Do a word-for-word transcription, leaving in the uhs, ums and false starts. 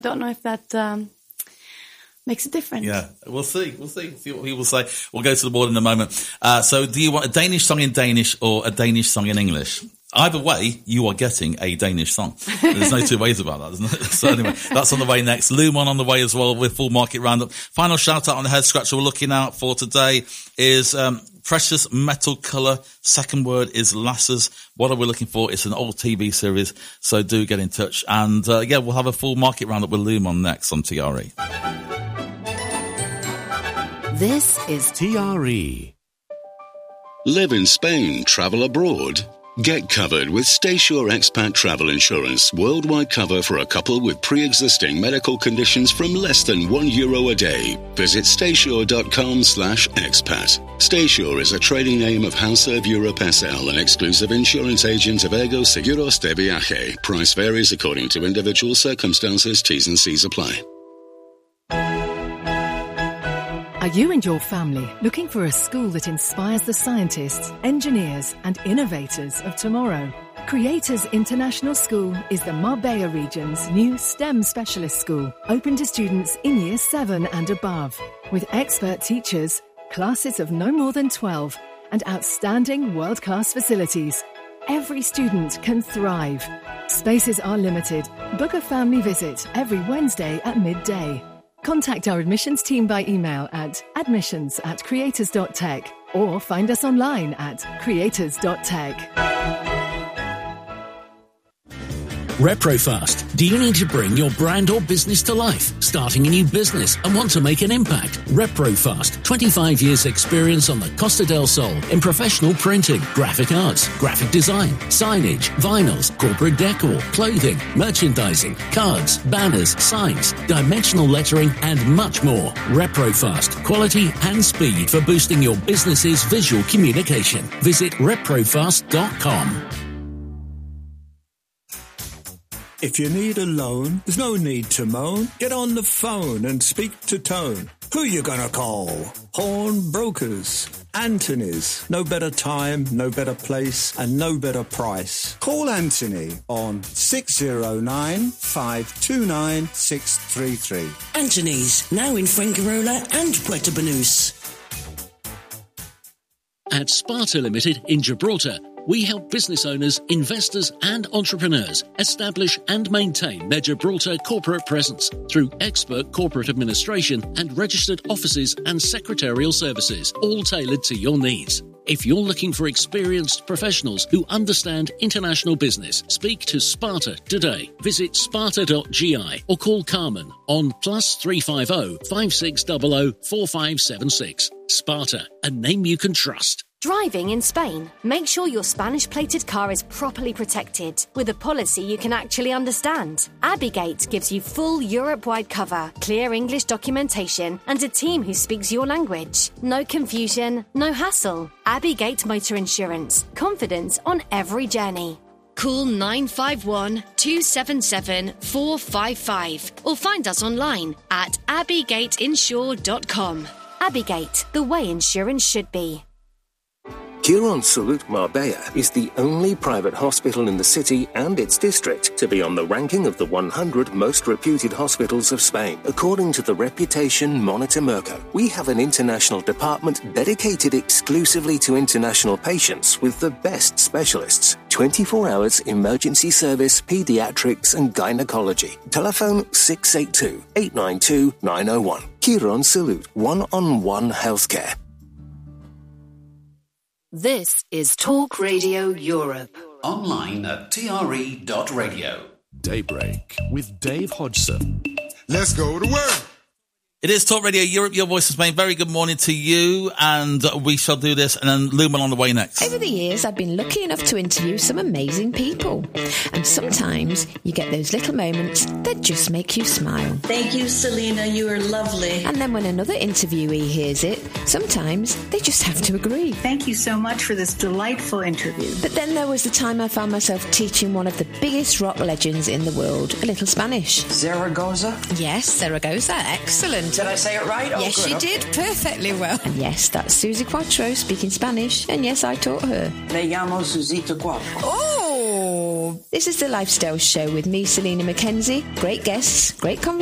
Don't know if that um, makes a difference. Yeah, we'll see. We'll see. See what he will say. We'll go to the board in a moment. Uh, so do you want a Danish song in Danish or a Danish song in English? Either way, you are getting a Danish song. There's no two ways about that, isn't it? So anyway, that's on the way next. Lumon on the way as well with full market roundup. Final shout out on the head scratcher we're looking out for today is um, Precious Metal Colour. Second word is Lasses. What are we looking for? It's an old T V series, so do get in touch. And uh, yeah, we'll have a full market roundup with Lumon next on T R E. This is T R E. Live in Spain, travel abroad. Get covered with StaySure Expat Travel Insurance. Worldwide cover for a couple with pre-existing medical conditions from less than one euro a day. Visit staysure.com slash expat. StaySure is a trading name of Hauserve Europe S L, an exclusive insurance agent of Ergo Seguros de Viaje. Price varies according to individual circumstances. T's and C's apply. Are you and your family looking for a school that inspires the scientists, engineers and innovators of tomorrow? Creators International School is the Marbella region's new STEM specialist school, open to students in Year seven and above. With expert teachers, classes of no more than twelve and outstanding world-class facilities, every student can thrive. Spaces are limited. Book a family visit every Wednesday at midday. Contact our admissions team by email at admissions at creators dot tech or find us online at creators dot tech. ReproFast. Do you need to bring your brand or business to life? Starting a new business and want to make an impact? ReproFast. twenty-five years experience on the Costa del Sol in professional printing, graphic arts, graphic design, signage, vinyls, corporate decor, clothing, merchandising, cards, banners, signs, dimensional lettering and much more. ReproFast. Quality and speed for boosting your business's visual communication. Visit reprofast dot com. If you need a loan, there's no need to moan. Get on the phone and speak to Tone. Who you gonna call? Horn Brokers. Anthony's. No better time, no better place, and no better price. Call Anthony on six oh nine, five two nine, six three three. Anthony's, now in Fuengirola and Puerto Banús. At Sparta Limited in Gibraltar, we help business owners, investors and entrepreneurs establish and maintain their Gibraltar corporate presence through expert corporate administration and registered offices and secretarial services, all tailored to your needs. If you're looking for experienced professionals who understand international business, speak to Sparta today. Visit sparta dot g i or call Carmen on plus three five zero, five six zero zero, four five seven six. Sparta, a name you can trust. Driving in Spain, make sure your Spanish-plated car is properly protected with a policy you can actually understand. Abigate gives you full Europe-wide cover, clear English documentation, and a team who speaks your language. No confusion, no hassle. Abigate Motor Insurance. Confidence on every journey. Call nine five one, two seven seven, four five five or find us online at abigate insure dot com. Abigate, the way insurance should be. Quirónsalud Marbella is the only private hospital in the city and its district to be on the ranking of the one hundred most reputed hospitals of Spain. According to the Reputation Monitor Merco, we have an international department dedicated exclusively to international patients with the best specialists. twenty-four hours emergency service, pediatrics and gynecology. Telephone six eight two, eight nine two, nine oh one. Quirónsalud, one-on-one healthcare. This is Talk Radio Europe. Online at T R E dot radio. Daybreak with Dave Hodgson. Let's go to work. It is Talk Radio Europe, your voice is Spain. Very good morning to you, and we shall do this, and then Lumon on the way next. Over the years, I've been lucky enough to interview some amazing people, and sometimes you get those little moments that just make you smile. Thank you, Selena, you are lovely. And then when another interviewee hears it, sometimes they just have to agree. Thank you so much for this delightful interview. But then there was the time I found myself teaching one of the biggest rock legends in the world a little Spanish. Zaragoza? Yes, Zaragoza. Excellent. Did I say it right? Oh, yes, good. you Okay. did perfectly well. And yes, that's Susie Quattro speaking Spanish. And yes, I taught her. Me llamo Susita Quattro. Oh, This is the Lifestyle Show with me, Selena Mackenzie. Great guests, great conversation.